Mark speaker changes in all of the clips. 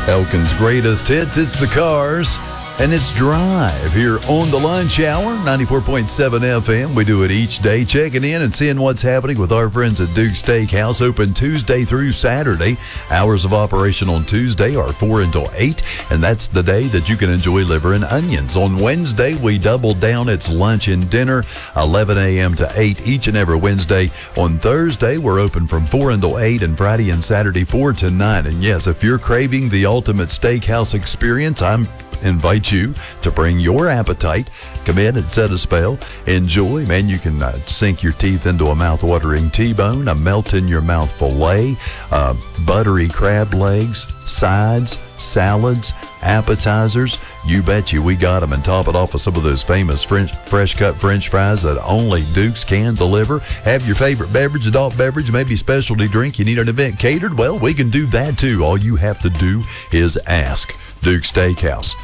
Speaker 1: Elkin's greatest hits, it's the Cars, and it's Drive here on the Lunch Hour, 94.7 FM. We do it each day, checking in and seeing what's happening with our friends at Duke's Steakhouse, open Tuesday through Saturday. Hours of operation on Tuesday are 4 until 8, and that's the day that you can enjoy liver and onions. On Wednesday, we double down. It's lunch and dinner, 11 a.m. to 8 each and every Wednesday. On Thursday, we're open from 4 until 8, and Friday and Saturday, 4 to 9. And yes, if you're craving the ultimate steakhouse experience, I invite you to bring your appetite. Come in and set a spell. Enjoy, man. You can sink your teeth into a mouth-watering T-bone, a melt-in-your-mouth filet, buttery crab legs, sides, salads, appetizers. You bet you we got them, and top it off with some of those famous fresh-cut French fries that only Duke's can deliver. Have your favorite beverage, adult beverage, maybe specialty drink. You need an event catered? Well, we can do that too. All you have to do is ask. Duke's Steakhouse,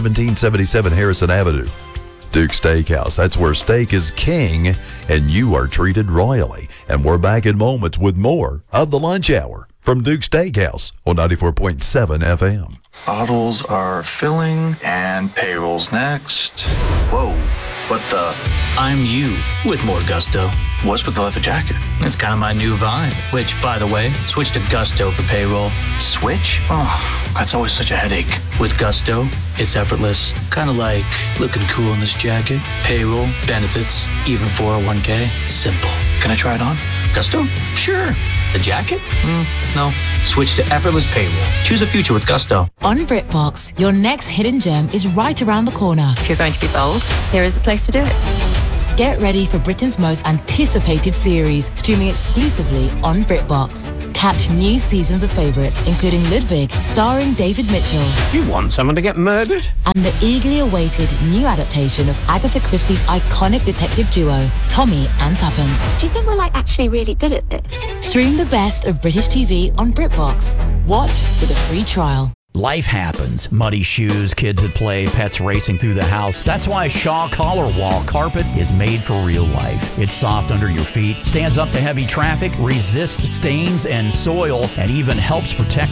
Speaker 1: 1777 Harrison Avenue. Duke's Steakhouse, that's where steak is king and you are treated royally. And we're back in moments with more of the Lunch Hour from Duke's Steakhouse on 94.7 FM.
Speaker 2: Bottles are filling and payroll's next. Whoa, what the?
Speaker 3: I'm you with more gusto.
Speaker 2: What's with the leather jacket?
Speaker 3: It's kind of my new vibe, which, by the way, switch to Gusto for payroll.
Speaker 2: Switch? Oh, that's always such a headache.
Speaker 3: With Gusto, it's effortless. Kind of like looking cool in this jacket. Payroll, benefits, even 401k. Simple.
Speaker 2: Can I try it on?
Speaker 3: Gusto? Sure. The jacket? No. Switch to effortless payroll. Choose a future with Gusto.
Speaker 4: On BritBox, your next hidden gem is right around the corner.
Speaker 5: If you're going to be bold, here is the place to do it.
Speaker 4: Get ready for Britain's most anticipated series, streaming exclusively on BritBox. Catch new seasons of favourites, including Ludwig, starring David Mitchell.
Speaker 6: You want someone to get murdered?
Speaker 4: And the eagerly awaited new adaptation of Agatha Christie's iconic detective duo, Tommy and Tuppence.
Speaker 5: Do you think we're actually really good at this?
Speaker 4: Stream the best of British TV on BritBox. Watch with a free trial.
Speaker 7: Life happens. Muddy shoes, kids at play, pets racing through the house. That's why Shaw Collar Wall Carpet is made for real life. It's soft under your feet, stands up to heavy traffic, resists stains and soil, and even helps protect